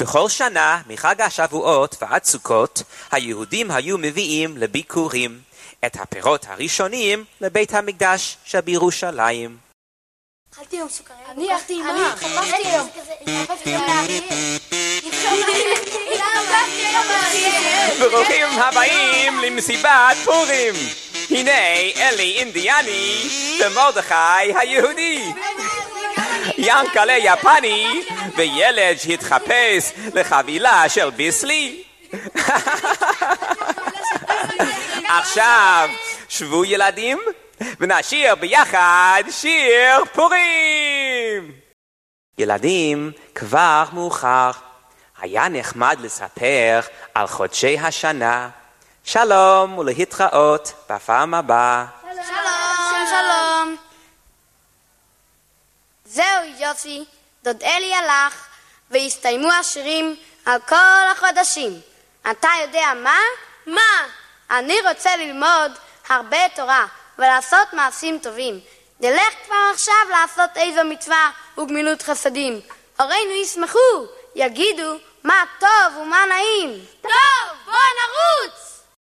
בכל שנה מחג השבועות ועד סוכות היהודים היו מביאים לביקורים את הפירות הראשונים לבית המקדש שבירושלים. אכלתי היום סוכריה. אני אכלתי עם מה? חפשתי היום. ברוכים הבאים למסיבת פורים. הנה אלי אינדיאני ומרדכי היהודי. ינקלה יפני וילד שהתחפש לחבילה של ביסלי. עכשיו שבו ילדים ונשיר ביחד שיר פורים. ילדים, כבר מאוחר. היה נחמד לספר על חודשי השנה. שלום ולהתראות בפעם הבאה. שלום. שלום. זהו יופי, דוד אלי הלך והסתיימו השירים על כל החודשים. אתה יודע מה? מה? אני רוצה ללמוד הרבה תורה ולעשות מעשים טובים. נלך כבר עכשיו לעשות איזו מצווה וגמילות חסדים. הורינו ישמחו, יגידו מה טוב ומה נעים. טוב, בוא נרוץ!